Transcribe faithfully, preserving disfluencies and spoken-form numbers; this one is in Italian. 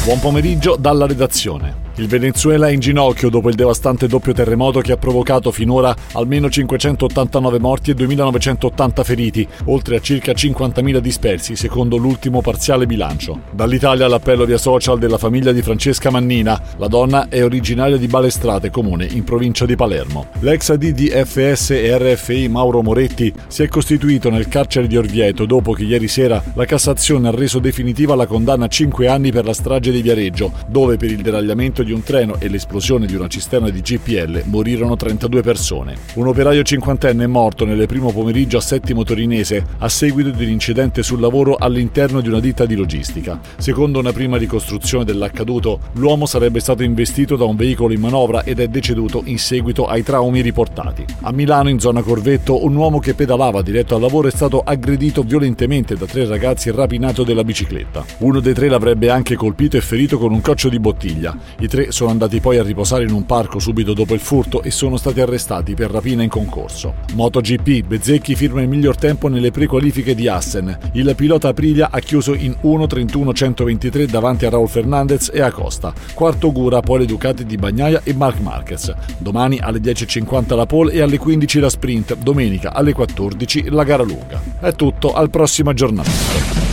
Buon pomeriggio dalla redazione. Il Venezuela è in ginocchio dopo il devastante doppio terremoto che ha provocato finora almeno cinquecentottantanove morti e duemilanovecentottanta feriti, oltre a circa cinquantamila dispersi, secondo l'ultimo parziale bilancio. Dall'Italia l'appello via social della famiglia di Francesca Mannina. La donna è originaria di Balestrate, comune in provincia di Palermo. L'ex A D di F S e R F I Mauro Moretti si è costituito nel carcere di Orvieto dopo che ieri sera la Cassazione ha reso definitiva la condanna a cinque anni per la strage di Viareggio, dove per il deragliamento di un treno e l'esplosione di una cisterna di G P L morirono trentadue persone. Un operaio cinquantenne è morto nel primo pomeriggio a Settimo Torinese a seguito di un incidente sul lavoro all'interno di una ditta di logistica. Secondo una prima ricostruzione dell'accaduto, l'uomo sarebbe stato investito da un veicolo in manovra ed è deceduto in seguito ai traumi riportati. A Milano, in zona Corvetto, un uomo che pedalava diretto al lavoro è stato aggredito violentemente da tre ragazzi e rapinato della bicicletta. Uno dei tre l'avrebbe anche colpito e ferito con un coccio di bottiglia. I tre sono andati poi a riposare in un parco subito dopo il furto e sono stati arrestati per rapina in concorso. MotoGP, Bezzecchi firma il miglior tempo nelle prequalifiche di Assen. Il pilota Aprilia ha chiuso in uno trentuno centoventitré davanti a Raul Fernandez e Acosta. Quarto Gura, poi le Ducati di Bagnaia e Marc Marquez. Domani alle dieci e cinquanta la pole e alle quindici la sprint. Domenica alle quattordici la gara lunga. È tutto, al prossimo aggiornamento.